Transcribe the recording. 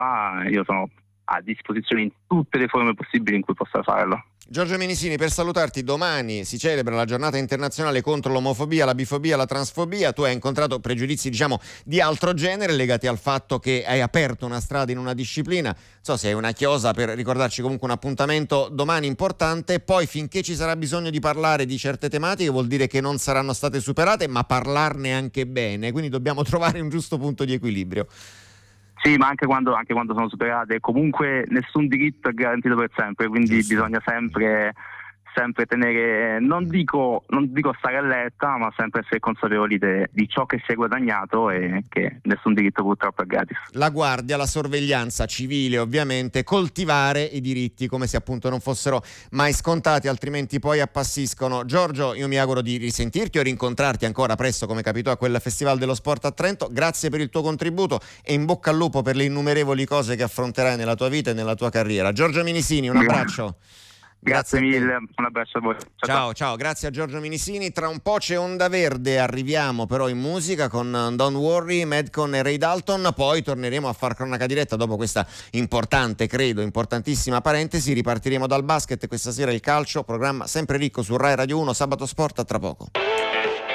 io sono a disposizione in tutte le forme possibili in cui possa farlo. Giorgio Minisini, per salutarti, domani si celebra la giornata internazionale contro l'omofobia, la bifobia, la transfobia. Tu hai incontrato pregiudizi, di altro genere legati al fatto che hai aperto una strada in una disciplina. Non so se hai una chiosa per ricordarci comunque un appuntamento domani importante. Poi, finché ci sarà bisogno di parlare di certe tematiche, vuol dire che non saranno state superate, ma parlarne anche bene. Quindi dobbiamo trovare un giusto punto di equilibrio. Sì, ma anche quando sono superate, comunque nessun diritto è garantito per sempre, quindi Giusto. bisogna sempre tenere, non dico stare allerta, ma sempre essere consapevoli di ciò che si è guadagnato e che nessun diritto purtroppo è gratis. La guardia, la sorveglianza civile, ovviamente, coltivare i diritti come se appunto non fossero mai scontati, altrimenti poi appassiscono. Giorgio, io mi auguro di risentirti o rincontrarti ancora presto, come capitò a quel Festival dello Sport a Trento. Grazie per il tuo contributo e in bocca al lupo per le innumerevoli cose che affronterai nella tua vita e nella tua carriera. Giorgio Minisini, un abbraccio. Grazie mille, un abbraccio a voi. Ciao, grazie a Giorgio Minisini. Tra un po' c'è Onda Verde, arriviamo però in musica con Don't Worry, Madcon e Ray Dalton, poi torneremo a far cronaca diretta dopo questa importantissima parentesi, ripartiremo dal basket, questa sera il calcio, programma sempre ricco su Rai Radio 1, Sabato Sport, a tra poco.